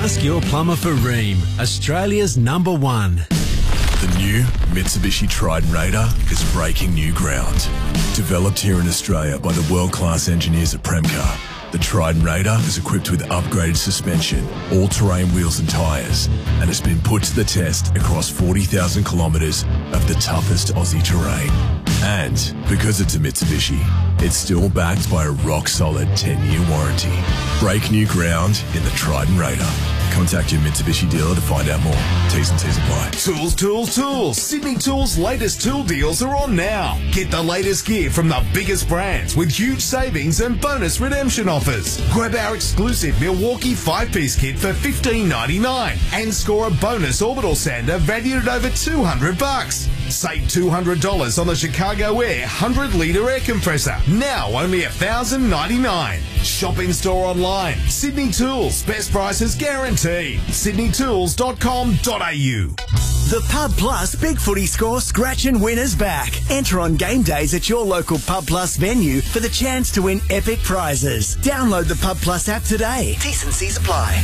Ask your plumber for Rheem, Australia's #1. The new Mitsubishi Triton Raider is breaking new ground. Developed here in Australia by the world-class engineers at Premcar, the Triton Raider is equipped with upgraded suspension, all-terrain wheels and tyres, and has been put to the test across 40,000 kilometres of the toughest Aussie terrain. And because it's a Mitsubishi, it's still backed by a rock-solid 10-year warranty. Break new ground in the Triton Raider. Contact your Mitsubishi dealer to find out more. T's and C's apply. Tools, tools, tools. Sydney Tools' latest tool deals are on now. Get the latest gear from the biggest brands with huge savings and bonus redemption offers. Grab our exclusive Milwaukee 5-piece kit for $15.99 and score a bonus orbital sander valued at over $200. Save $200 on the Chicago Air 100-litre air compressor. Now only $1,099. Shop in store online. Sydney Tools. Best prices guaranteed. sydneytools.com.au. The Pub Plus Big Footy Score Scratch and Win is back. Enter on game days at your local Pub Plus venue for the chance to win epic prizes. Download the Pub Plus app today. T's and C's apply.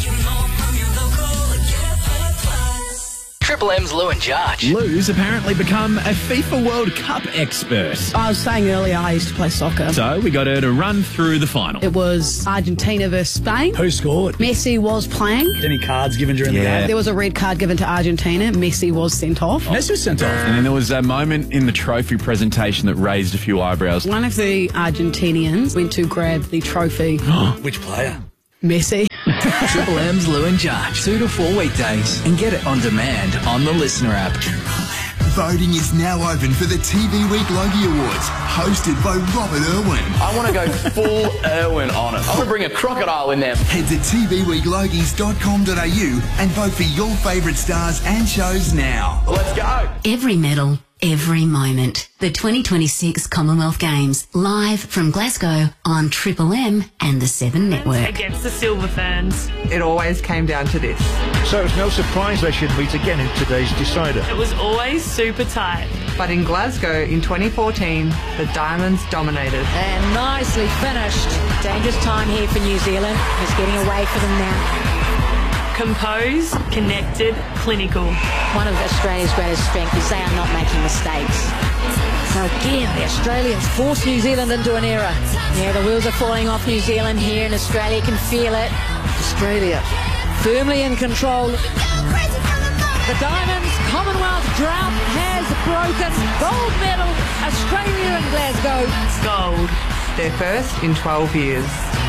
Triple M's Lou and Judge. Lou's apparently become a FIFA World Cup expert. I was saying earlier I used to play soccer. So we got her to run through the final. It was Argentina versus Spain. Who scored? Messi was playing. Any cards given during the game? There was a red card given to Argentina. Messi was sent off. Messi was sent off. And then there was a moment in the trophy presentation that raised a few eyebrows. One of the Argentinians went to grab the trophy. Which player? Messi. Triple M's Lou and Judge. 2 to 4 weekdays. And get it on demand on the Listener app. Voting is now open for the TV Week Logie Awards, hosted by Robert Irwin. I want to go full Irwin on it. I'm going to bring a crocodile in there. Head to tvweeklogies.com.au and vote for your favourite stars and shows now. Let's go. Every medal, every moment. The 2026 Commonwealth Games, live from Glasgow on Triple M and the 7 Network. Against the Silver Ferns. It always came down to this. So it's no surprise they should meet again in today's decider. It was always super tight. But in Glasgow in 2014, the Diamonds dominated. And nicely finished. Dangerous time here for New Zealand. It's getting away for them now. Composed, connected, clinical. One of Australia's greatest strengths is they are not making mistakes. So again, the Australians force New Zealand into an era. Yeah, the wheels are falling off New Zealand here, and Australia can feel it. Australia firmly in control. The Diamonds Commonwealth drought has broken. Gold medal, Australia in Glasgow. Gold. Their first in 12 years.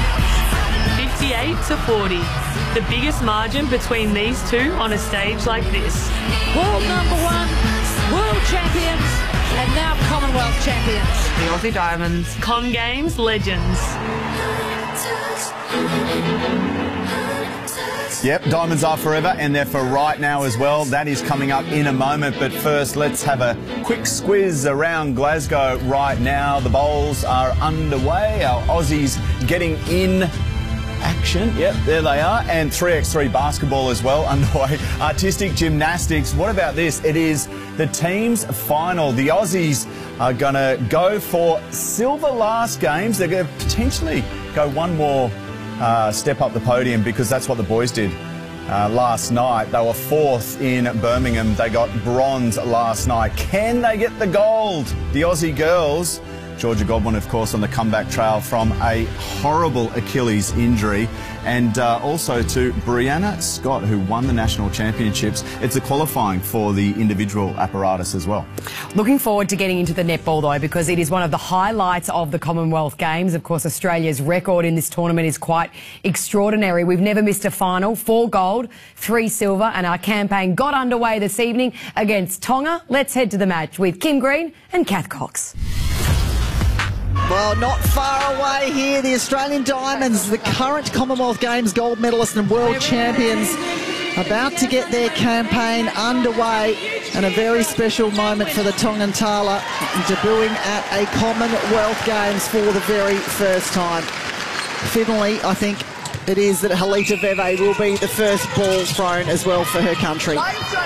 58 to 40. The biggest margin between these two on a stage like this. World #1, world champions, and now Commonwealth champions. The Aussie Diamonds. Com Games legends. Yep, Diamonds are forever, and they're for right now as well. That is coming up in a moment, but first let's have a quick squiz around Glasgow right now. The bowls are underway. Our Aussies getting in action. Yep, there they are. And 3x3 basketball as well underway. Artistic gymnastics. What about this? It is the team's final. The Aussies are going to go for silver last games. They're going to potentially go one more step up the podium, because that's what the boys did last night. They were 4th in Birmingham. They got bronze last night. Can they get the gold? The Aussie girls. Georgia Godwin, of course, on the comeback trail from a horrible Achilles injury. And also to Brianna Scott, who won the national championships. It's a qualifying for the individual apparatus as well. Looking forward to getting into the netball, though, because it is one of the highlights of the Commonwealth Games. Of course, Australia's record in this tournament is quite extraordinary. We've never missed a final. 4 gold, 3 silver, and our campaign got underway this evening against Tonga. Let's head to the match with Kim Green and Kath Cox. Well, not far away here, the Australian Diamonds, the current Commonwealth Games gold medalists and world champions, about to get their campaign underway, and a very special moment for the Tongan Tala, debuting at a Commonwealth Games for the very first time. Finally, I think it is that Halita Veve will be the first ball thrown as well for her country.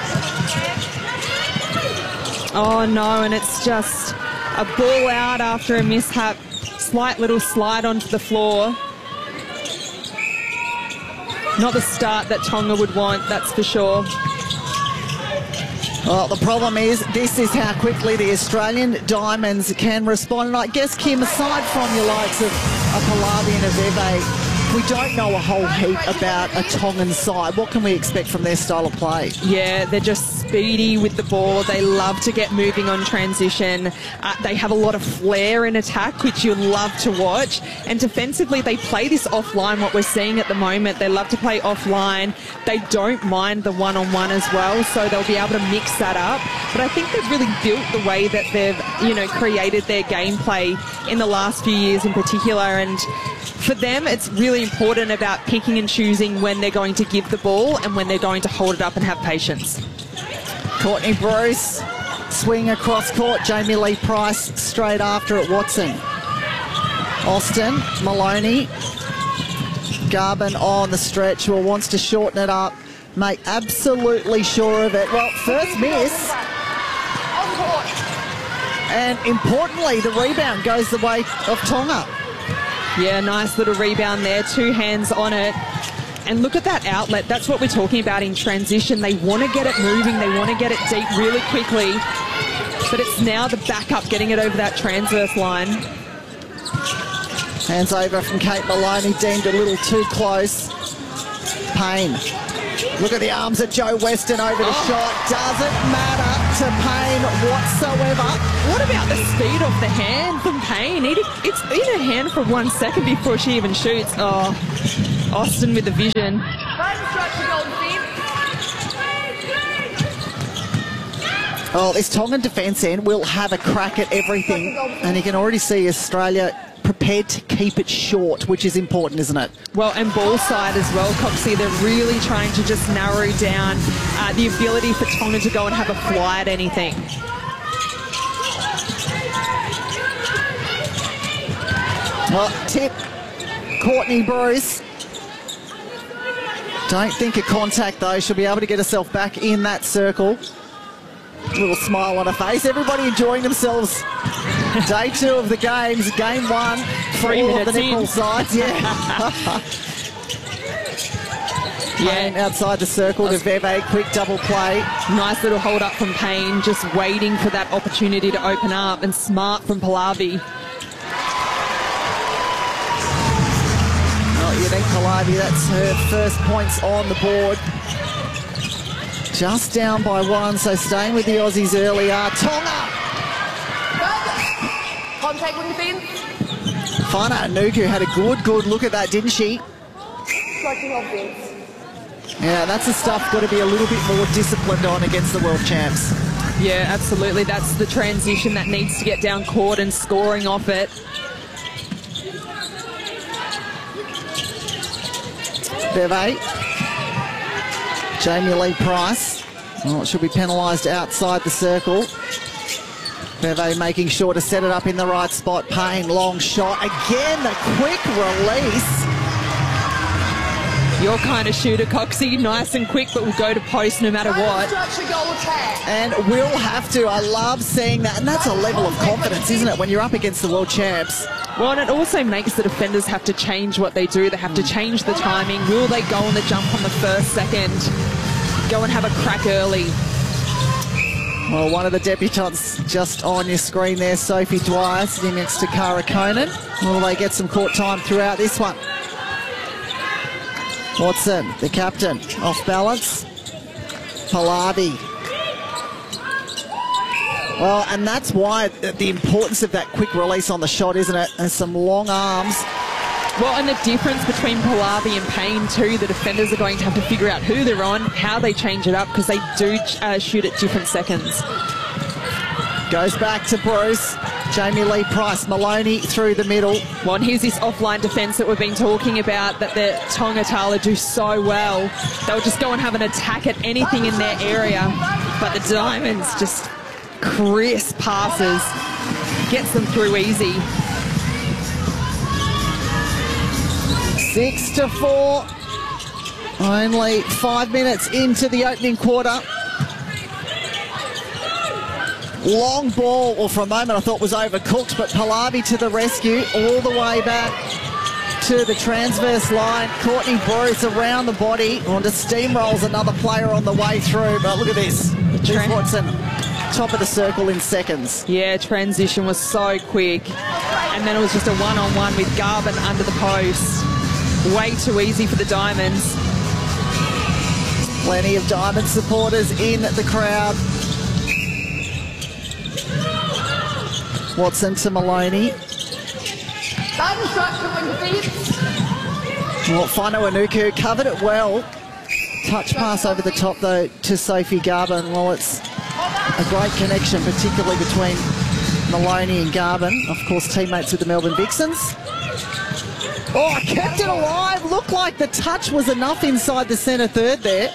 Oh no, and it's just a ball out after a mishap. Slight little slide onto the floor. Not the start that Tonga would want, that's for sure. Well, the problem is, this is how quickly the Australian Diamonds can respond. And I guess, Kim, aside from your likes of Pallavi and Aveve, we don't know a whole heap about a Tongan side. What can we expect from their style of play? Yeah, they're just speedy with the ball. They love to get moving on transition. They have a lot of flair in attack, which you'll love to watch. And defensively, they play this offline, what we're seeing at the moment. They love to play offline. They don't mind the one-on-one as well, so they'll be able to mix that up. But I think they've really built the way that they've, created their gameplay in the last few years in particular. And for them, it's really important about picking and choosing when they're going to give the ball and when they're going to hold it up and have patience. Courtney Bruce, swing across court. Jamie Lee Price straight after it. Watson. Austin, Maloney. Garvin on the stretch. Well, wants to shorten it up. Make absolutely sure of it. Well, first miss. And importantly, the rebound goes the way of Tonga. Yeah, nice little rebound there. 2 hands on it. And look at that outlet. That's what we're talking about in transition. They want to get it moving. They want to get it deep really quickly. But it's now the backup getting it over that transverse line. Hands over from Kate Maloney, deemed a little too close. Payne. Look at the arms of Joe Weston over the shot. Doesn't matter to Payne whatsoever. What about the speed of the hand from Payne? It's in her hand for 1 second before she even shoots. Oh, Austin with the vision. Oh, this Tongan defence end will have a crack at everything. And you can already see Australia prepared to keep it short, which is important, isn't it? Well, and ball side as well, Coxie. They're really trying to just narrow down the ability for Tonga to go and have a fly at anything. Well, tip, Courtney Bruce. Don't think of contact, though. She'll be able to get herself back in that circle. Little smile on her face. Everybody enjoying themselves. Day 2 of the games. Game 1 for all of the netball sides. Yeah. Outside the circle to Veve. Quick double play. Nice little hold up from Payne. Just waiting for that opportunity to open up. And smart from Pallavi. Not yet, Pallavi. That's her first points on the board. Just down by 1, so staying with the Aussies earlier. Tonga! Contact with the fence. Fana Anuku had a good look at that, didn't she? Yeah, that's the stuff got to be a little bit more disciplined on against the world champs. Yeah, absolutely. That's the transition that needs to get down court and scoring off it. Beve. Jamie Lee Price. Well, it should be penalised outside the circle. Beve making sure to set it up in the right spot. Payne, long shot. Again, the quick release. Your kind of shooter, Coxie. Nice and quick, but will go to post no matter what. And will have to. I love seeing that. And that's a level of confidence, isn't it, when you're up against the world champs? Well, and it also makes the defenders have to change what they do. They have to change the timing. Will they go on the jump on the first second? Go and have a crack early. Well, one of the debutants just on your screen there, Sophie Dwyer, sitting next to Cara Conan. Will they get some court time throughout this one? Watson, the captain, off balance. Pallavi. Well, and that's why the importance of that quick release on the shot, isn't it? There's some long arms. Well, and the difference between Pallavi and Payne too, the defenders are going to have to figure out who they're on, how they change it up, because they do shoot at different seconds. Goes back to Bruce. Jamie Lee Price, Maloney through the middle. Well, and here's this offline defence that we've been talking about that the Tonga Tala do so well. They'll just go and have an attack at anything in their area, but the Diamonds just crisp passes, gets them through easy. 6-4. Only 5 minutes into the opening quarter. Long ball, well, for a moment I thought was overcooked, but Pallavi to the rescue all the way back to the transverse line. Courtney Bruce around the body. Onto steamrolls another player on the way through. But look at this. Liz Watson, top of the circle in seconds. Yeah, transition was so quick. And then it was just a one-on-one with Garvin under the post. Way too easy for the Diamonds. Plenty of Diamond supporters in the crowd. Watson to Maloney. Well, Whanau Anuku covered it well. Touch pass over the top, though, to Sophie Garvin. Well, it's a great connection, particularly between Maloney and Garvin. Of course, teammates with the Melbourne Vixens. Oh, kept it alive. Looked like the touch was enough inside the centre third there.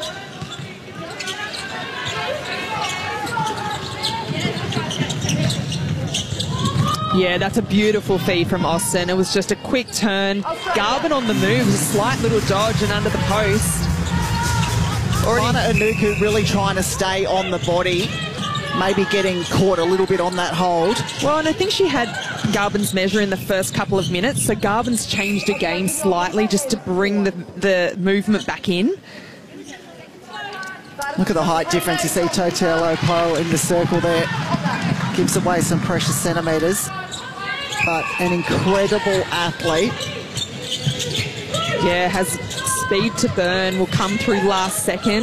Yeah, that's a beautiful feed from Austin. It was just a quick turn. Garvin on the move, a slight little dodge and under the post. Whanau Anuku really trying to stay on the body, maybe getting caught a little bit on that hold. Well, and I think she had Garvin's measure in the first couple of minutes, so Garvin's changed the game slightly just to bring the movement back in. Look at the height difference. You see Totelo Poe in the circle there. Gives away some precious centimetres. But an incredible athlete. Yeah, has speed to burn, will come through last second.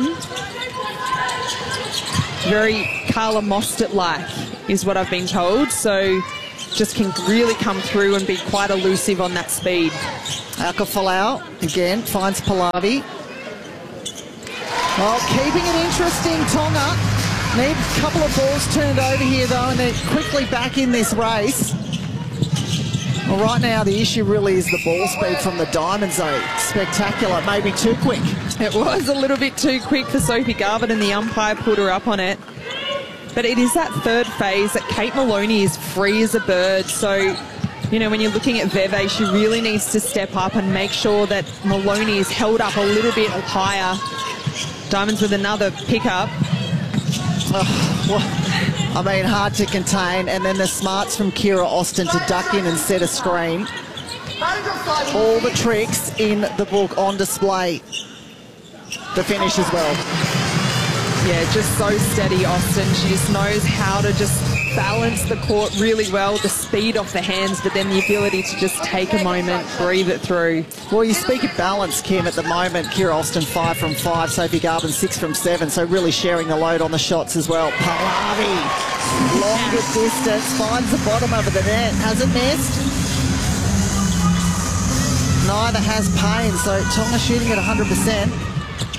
Very Carla Mostert-like is what I've been told, so just can really come through and be quite elusive on that speed. Alka Folau again finds Pallavi. Well, keeping it interesting, Tonga. Need a couple of balls turned over here, though, and they're quickly back in this race. Well, right now, the issue really is the ball speed from the Diamonds, though. Spectacular, maybe too quick. It was a little bit too quick for Sophie Garvin, and the umpire put her up on it. But it is that third phase that Kate Maloney is free as a bird. So, you know, when you're looking at Veve, she really needs to step up and make sure that Maloney is held up a little bit higher. Diamonds with another pickup. Oh, well, I mean, hard to contain. And then the smarts from Kira Austin to duck in and set a screen. All the tricks in the book on display. The finish as well. Yeah, just so steady, Austin. She just knows how to just balance the court really well, the speed off the hands, but then the ability to just take a moment, breathe it through. Well, you speak of balance, Kim, at the moment. Kira Austin 5 from 5, Sophie Garvin 6 from 7, so really sharing the load on the shots as well. Pallavi, longer distance, finds the bottom of the net, hasn't missed. Neither has Payne, so Tonga shooting at 100%.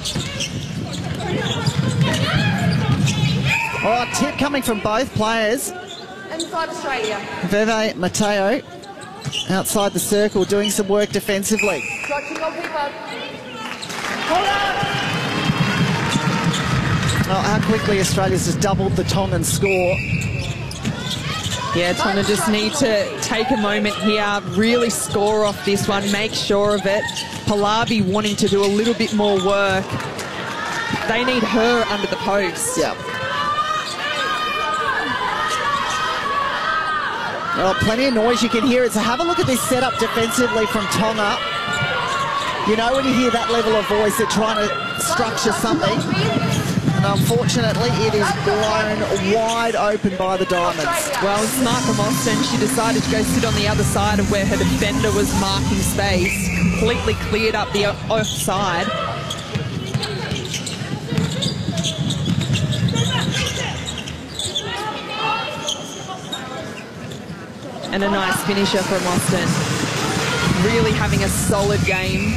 Oh, tip coming from both players. Inside Australia. Veve Mateo outside the circle doing some work defensively. Oh, how quickly Australia's just doubled the Tongan score. Yeah, Tonga just need to take a moment here, really score off this one, make sure of it. Pallavi wanting to do a little bit more work. They need her under the post. Yeah. Well, plenty of noise you can hear it. So have a look at this setup defensively from Tonga. You know when you hear that level of voice, they're trying to structure something. And unfortunately, it is blown wide open by the Diamonds. Well, smart from Austin. She decided to go sit on the other side of where her defender was marking space. Completely cleared up the offside. And a nice finisher from Austin. Really having a solid game.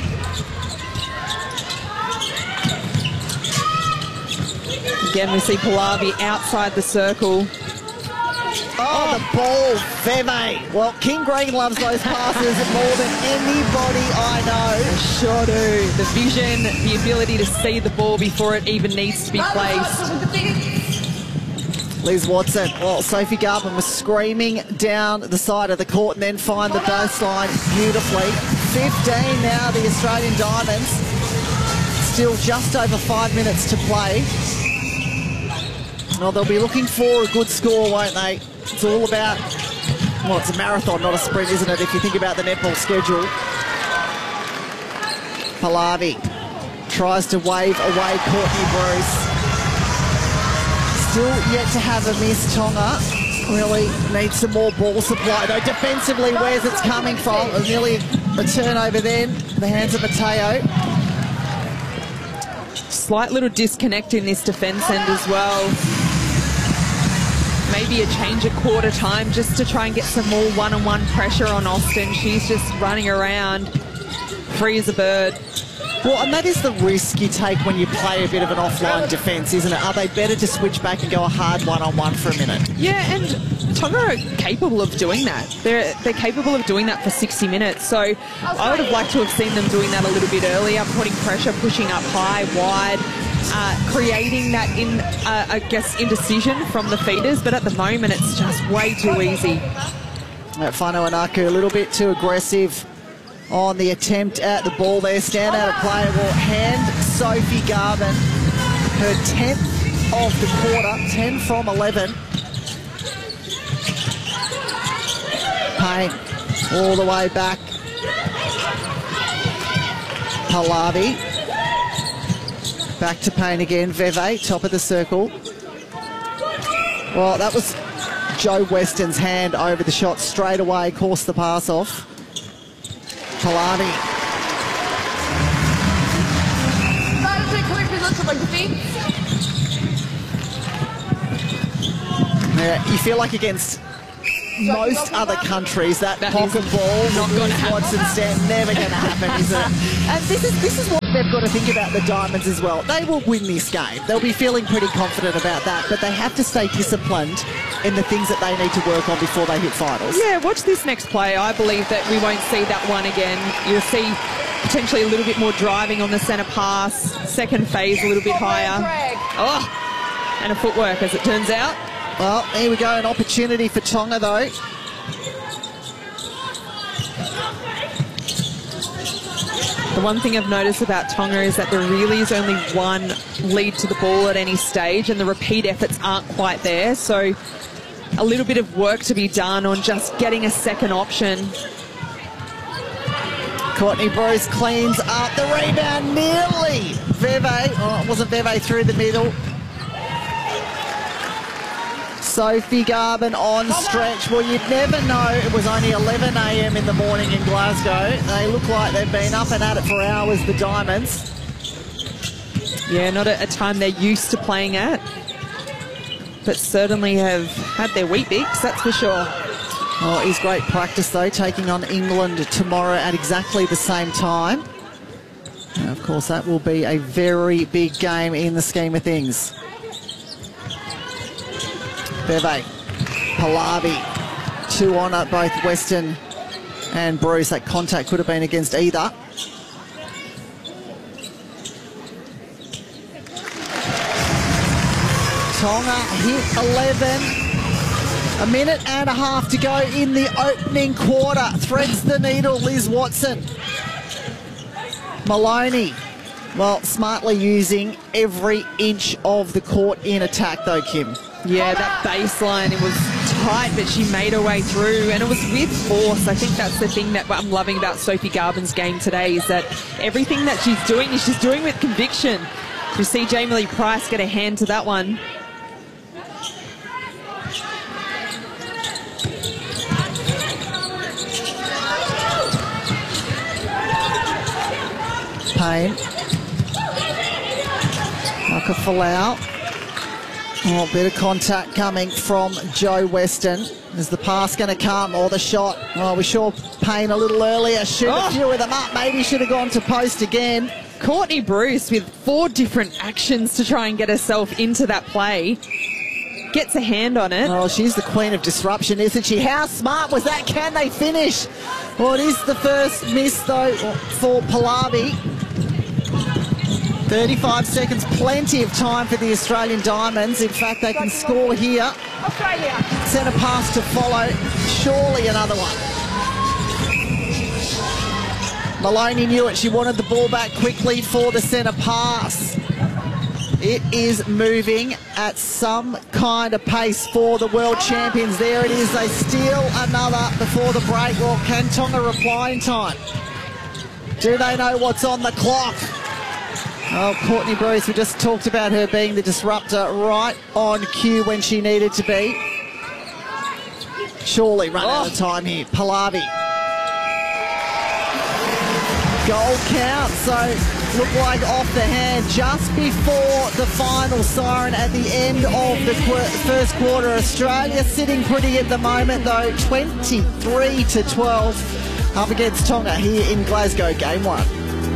Again, we see Pallavi outside the circle. Oh, the ball, Veve. Well, King Green loves those passes more than anybody I know. I sure do. The vision, the ability to see the ball before it even needs to be placed. Liz Watson. Well, Sophie Garvin was screaming down the side of the court and then find the baseline beautifully. 15 now, the Australian Diamonds. Still just over 5 minutes to play. Well, they'll be looking for a good score, won't they? It's all about Well, it's a marathon, not a sprint, isn't it, if you think about the netball schedule. Pallavi tries to wave away Courtney Bruce. Still yet to have a miss, Tonga. Really needs some more ball supply, though. Defensively, where's it's coming from? Nearly a turnover then. The hands of Mateo. Slight little disconnect in this defence end as well. Maybe a change at quarter time just to try and get some more one-on-one pressure on Austin. She's just running around, free as a bird. Well, and that is the risk you take when you play a bit of an offline defence, isn't it? Are they better to switch back and go a hard one-on-one for a minute? Yeah, and Tonga are capable of doing that. They're capable of doing that for 60 minutes. So I would have liked to have seen them doing that a little bit earlier, putting pressure, pushing up high, wide, creating that, I guess, indecision from the feeders. But at the moment, it's just way too easy. Whānau Anaku a little bit too aggressive on the attempt at the ball there. Stand out of play will hand Sophie Garvin her 10th of the quarter, 10 from 11. Payne all the way back. Pallavi. Back to Payne again. Veve, top of the circle. Well, that was Joe Weston's hand over the shot straight away, coursed the pass off. Pallavi. Yeah, you feel like against most other countries that pocket ball, not going to Watson stand, never going to happen, is it? And this is what they've got to think about the Diamonds as well. They will win this game. They'll be feeling pretty confident about that, but they have to stay disciplined in the things that they need to work on before they hit finals. Yeah, watch this next play. I believe that we won't see that one again. You'll see potentially a little bit more driving on the centre pass. Second phase a little bit higher. Oh, and a footwork as it turns out. Well, here we go, an opportunity for Tonga though. The one thing I've noticed about Tonga is that there really is only one lead to the ball at any stage, and the repeat efforts aren't quite there. So a little bit of work to be done on just getting a second option. Courtney Bruce cleans up the rebound nearly. Veve, oh, it wasn't Veve through the middle. Sophie Garvin on stretch. Well, you'd never know. It was only 11 a.m. in the morning in Glasgow. They look like they've been up and at it for hours, the Diamonds. Yeah, not at a time they're used to playing at, but certainly have had their Weet-Bix, that's for sure. Oh, it is great practice, though, taking on England tomorrow at exactly the same time. And of course, that will be a very big game in the scheme of things. Veve, Pallavi, two on it, both Weston and Bruce. That contact could have been against either. Tonga hit 11. A minute and a half to go in the opening quarter. Threads the needle, Liz Watson. Maloney, well, smartly using every inch of the court in attack though, Kim. Yeah, that baseline, it was tight, but she made her way through, and it was with force. I think that's the thing that I'm loving about Sophie Garvin's game today, is that everything that she's doing with conviction. You see Jamie Lee Price get a hand to that one. Payne. Like a Folau. Oh, bit of contact coming from Joe Weston. Is the pass going to come, or the shot? Oh, we saw Payne a little earlier. Shoot a few of them up. Maybe should have gone to post again. Courtney Bruce with 4 different actions to try and get herself into that play. Gets a hand on it. Oh, she's the queen of disruption, isn't she? How smart was that? Can they finish? Well, it is the first miss, though, for Pallavi. 35 seconds, plenty of time for the Australian Diamonds. In fact, they can score here. Centre pass to follow. Surely another one. Maloney knew it. She wanted the ball back quickly for the centre pass. It is moving at some kind of pace for the world champions. There it is. They steal another before the break. Well, can Tonga reply in time? Do they know what's on the clock? Oh, Courtney Bruce, we just talked about her being the disruptor right on cue when she needed to be. Surely run out of time here. Pallavi. Goal count, so look like off the hand just before the final siren at the end of the first quarter. Australia sitting pretty at the moment though, 23-12 up against Tonga here in Glasgow, game 1.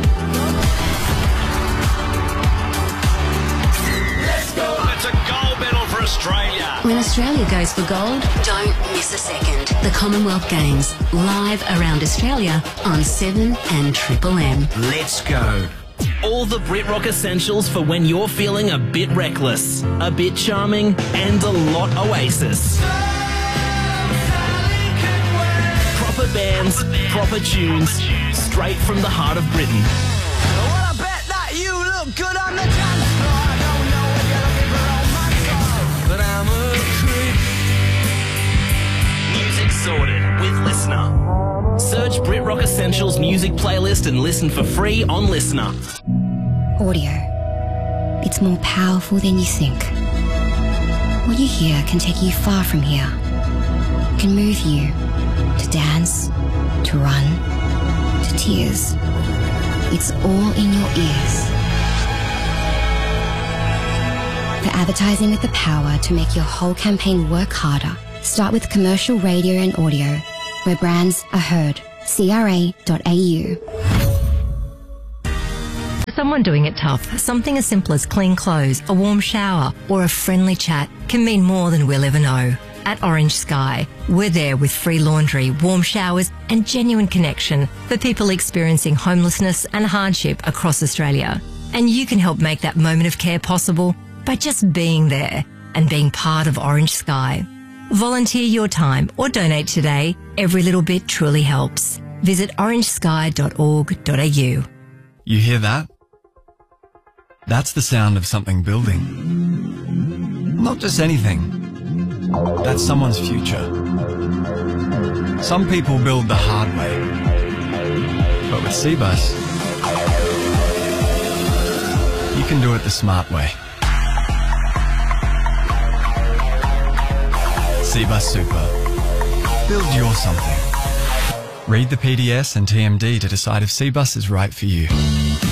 It's a gold medal for Australia. When Australia goes for gold, don't miss a second. The Commonwealth Games, live around Australia on 7 and Triple M. Let's go. All the BritRock essentials for when you're feeling a bit reckless, a bit charming, and a lot Oasis. Proper bands, proper tunes, straight from the heart of Britain. Well, I bet that you look good on the dance floor. I don't know if you're looking for romance, but I'm a creep. Music sorted with Listener. Search BritRock Essentials music playlist and listen for free on Listener. Audio. It's more powerful than you think. What you hear can take you far from here. It can move you to dance, to run, to tears. It's all in your ears. For advertising with the power to make your whole campaign work harder, start with commercial radio and audio, where brands are heard. CRA.au. For someone doing it tough, something as simple as clean clothes, a warm shower, or a friendly chat can mean more than we'll ever know. At Orange Sky, we're there with free laundry, warm showers, and genuine connection for people experiencing homelessness and hardship across Australia. And you can help make that moment of care possible by just being there and being part of Orange Sky. Volunteer your time or donate today. Every little bit truly helps. Visit orangesky.org.au. You hear that? That's the sound of something building. Not just anything. That's someone's future. Some people build the hard way. But with Cbus, you can do it the smart way. Cbus Super. Build your something. Read the PDS and TMD to decide if Cbus is right for you.